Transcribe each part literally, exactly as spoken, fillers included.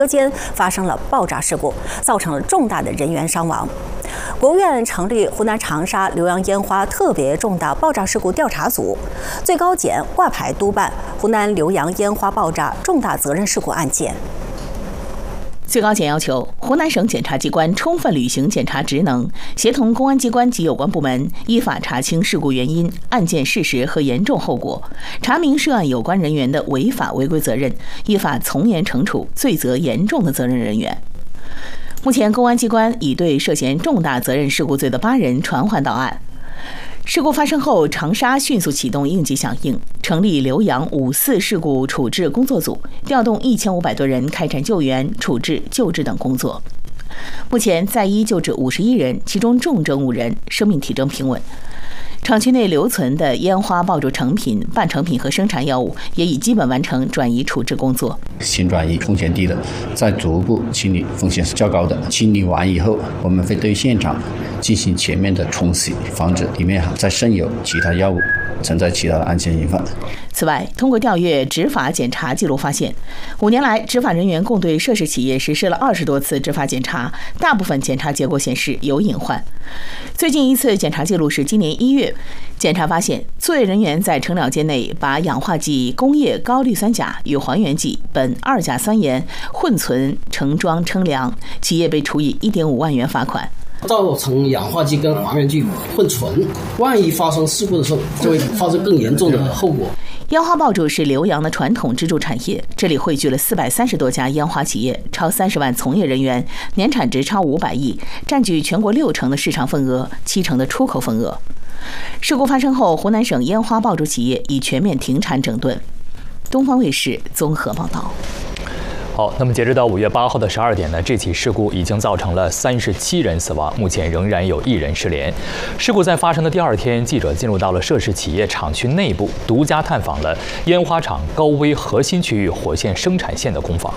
车间发生了爆炸事故，造成了重大的人员伤亡。国务院成立湖南长沙浏阳烟花特别重大爆炸事故调查组，最高检挂牌督办湖南浏阳烟花爆炸重大责任事故案件。 最高检要求湖南省检察机关充分履行检察职能，协同公安机关及有关部门依法查清事故原因、案件事实和严重后果，查明涉案有关人员的违法违规责任，依法从严惩处罪责严重的责任人员。目前，公安机关已对涉嫌重大责任事故罪的八人传唤到案。事故发生后，长沙迅速启动应急响应，成立浏阳五四事故处置工作组，调动一千五百多人开展救援、处置、救治等工作。目前在医救治五十一人，其中重症五人，生命体征平稳。厂区内留存的烟花爆竹成品、半成品和生产药物也已基本完成转移处置工作。 先转移风险低的，再逐步清理风险较高的。清理完以后，我们会对现场进行全面的冲洗，防止里面再渗有其他药物，存在其他的安全隐患。 此外，通过调阅执法检查记录发现，五年来，执法人员共对涉事企业实施了二十多次执法检查，大部分检查结果显示有隐患。最近一次检查记录是今年一月，检查发现，作业人员在成了间内把氧化剂工业高氯酸钾与还原剂苯二甲酸盐混存盛装称量，企业被处以一点五万元罚款。 造成氧化剂跟还原剂混存，万一发生事故的时候，就会发生更严重的后果。 烟花爆竹是浏阳的传统支柱产业，这里汇聚了四百三十多家烟花企业，超三十万从业人员，年产值超五百亿，占据全国六成的市场份额，七成的出口份额。事故发生后，湖南省烟花爆竹企业已全面停产整顿。东方卫视综合报道。 好，那么截止到五月八号的十二点呢，这起事故已经造成了三十七人死亡，目前仍然有一人失联。事故在发生的第二天，记者进入到了涉事企业厂区内部，独家探访了烟花厂高危核心区域火线生产线的工坊。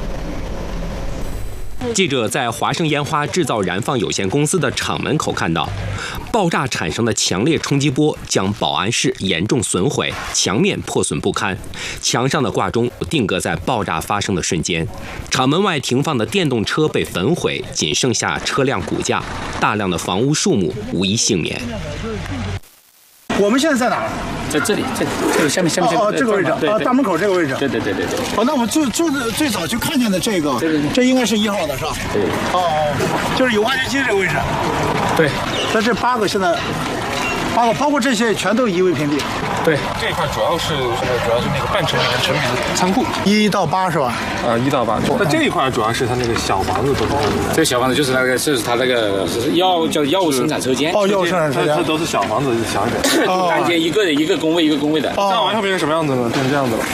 记者在华盛烟花制造燃放有限公司的厂门口看到，爆炸产生的强烈冲击波将保安室严重损毁，墙面破损不堪，墙上的挂钟定格在爆炸发生的瞬间。厂门外停放的电动车被焚毁，仅剩下车辆骨架，大量的房屋树木无一幸免。 我们现在在哪儿？ 在这里，这里，这个下面下面哦，这个位置，啊，大门口这个位置。 对对对对对。 哦，那我们最最最早去看见的这个，这应该是一号的是吧？ 对。 哦，就是有挖掘机这个位置。 对。 那这八个现在，八个包括这些全都夷为平地。 对。 这一块主要是主要是那个半成品跟成品的仓库。 一到八是吧？ 啊，一到八。那这一块主要是它那个小房子都是。 这个小房子就是那个，是它那个药叫药物生产车间。 哦，药物生产车间。 它都是小房子，小一点。 单间一个一个工位一个工位的。 这样完后变成什么样子呢？变成这样子了。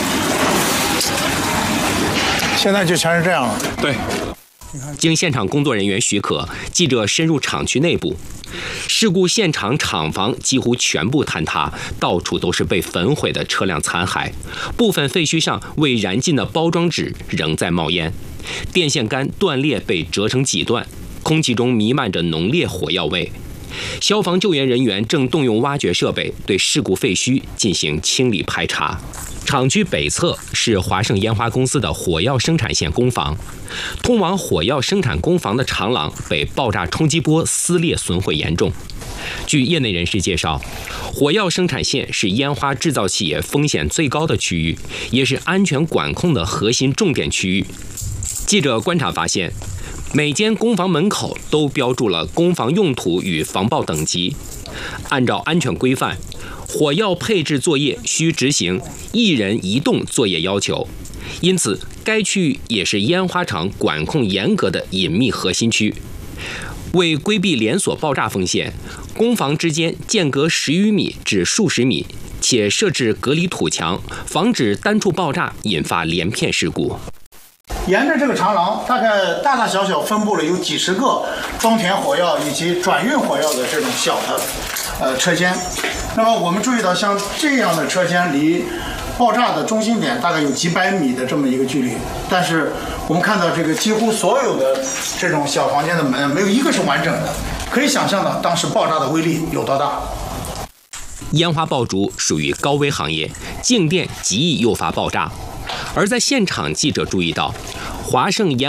现在就全是这样了。 对。 经现场工作人员许可，记者深入厂区内部。事故现场厂房几乎全部坍塌，到处都是被焚毁的车辆残骸，部分废墟上未燃尽的包装纸仍在冒烟，电线杆断裂被折成几段，空气中弥漫着浓烈火药味。消防救援人员正动用挖掘设备对事故废墟进行清理排查。厂区北侧是华盛烟花公司的火药生产线工坊，通往火药生产工坊的长廊被爆炸冲击波撕裂损毁严重。据业内人士介绍，火药生产线是烟花制造企业风险最高的区域，也是安全管控的核心重点区域。记者观察发现，每间工坊门口都标注了工坊用途与防爆等级，按照安全规范，火药配置作业需执行一人一栋作业要求，因此该区域也是烟花厂管控严格的隐秘核心区。为规避连锁爆炸风险，工坊之间间隔十余米至数十米，且设置隔离土墙，防止单处爆炸引发连片事故。 沿着这个长廊，大概大大小小分布了有几十个装填火药以及转运火药的这种小的呃车间。那么我们注意到，像这样的车间离爆炸的中心点大概有几百米的这么一个距离，但是我们看到这个几乎所有的这种小房间的门没有一个是完整的，可以想象到当时爆炸的威力有多大。 烟花爆竹属于高危行业，静电极易诱发爆炸。而在现场，记者注意到，华盛烟